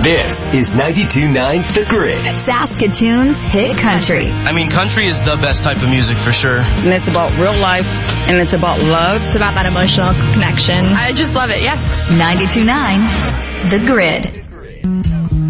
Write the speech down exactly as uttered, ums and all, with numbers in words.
This is ninety-two point nine The Grid. Saskatoon's hit country. I mean, country is the best type of music for sure. And it's about real life, and it's about love. It's about that emotional connection. I just love it, yeah. ninety-two point nine The Grid.